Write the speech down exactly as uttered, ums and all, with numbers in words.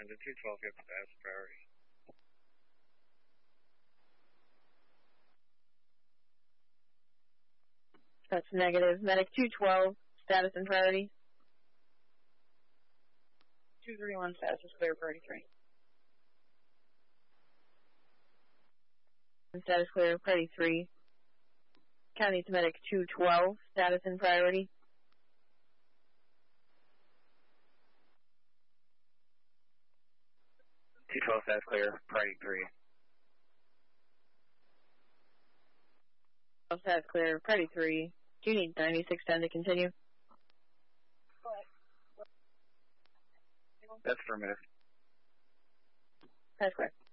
And the two twelve gets status priority. That's negative. Medic two twelve, status and priority. two three one, status is clear, priority three. Status clear, priority three. County to medic two twelve, status and priority. two twelve status clear, priority three. Status clear, priority three. Do you need ninety-six ten to continue? That's affirmative. That's correct.